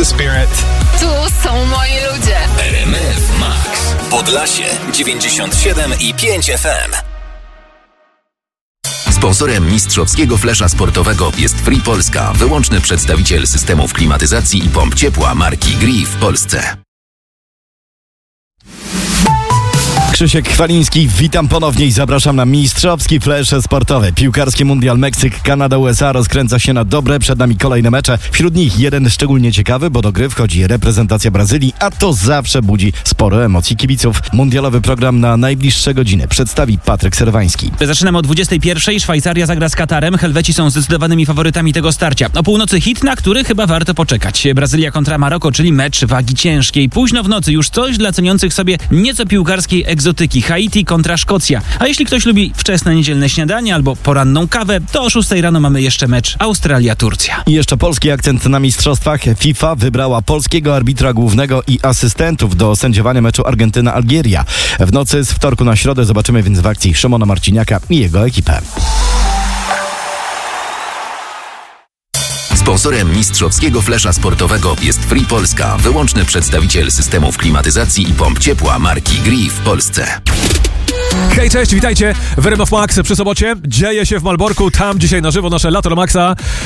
the spirit. Tu są moi ludzie. RMF Max Podlasie 97,5 FM. Sponsorem mistrzowskiego flesza sportowego jest Free Polska, wyłączny przedstawiciel systemów klimatyzacji i pomp ciepła marki Gree w Polsce. Krzysiek Chwaliński, witam ponownie i zapraszam na mistrzowski flesz sportowy. Piłkarski mundial Meksyk, Kanada, USA rozkręca się na dobre. Przed nami kolejne mecze. Wśród nich jeden szczególnie ciekawy, bo do gry wchodzi reprezentacja Brazylii, a to zawsze budzi sporo emocji kibiców. Mundialowy program na najbliższe godziny przedstawi Patryk Serwański. Zaczynamy o 21:00. Szwajcaria zagra z Katarem. Helweci są zdecydowanymi faworytami tego starcia. O północy hit, na który chyba warto poczekać. Brazylia kontra Maroko, czyli mecz wagi ciężkiej. Późno w nocy już coś dla ceniących sobie nieco piłkarskiej egzotyki. Haiti kontra Szkocja. A jeśli ktoś lubi wczesne niedzielne śniadanie albo poranną kawę, to o 6:00 rano mamy jeszcze mecz Australia-Turcja. I jeszcze polski akcent na mistrzostwach. FIFA wybrała polskiego arbitra głównego i asystentów do sędziowania meczu Argentyna-Algieria. W nocy z wtorku na środę zobaczymy więc w akcji Szymona Marciniaka i jego ekipę. Sponsorem mistrzowskiego flesza sportowego jest Free Polska, wyłączny przedstawiciel systemów klimatyzacji i pomp ciepła marki Gree w Polsce. Hej, cześć, witajcie w RMF Max przy sobocie. Dzieje się w Malborku, tam dzisiaj na żywo nasze Lato na Maxa.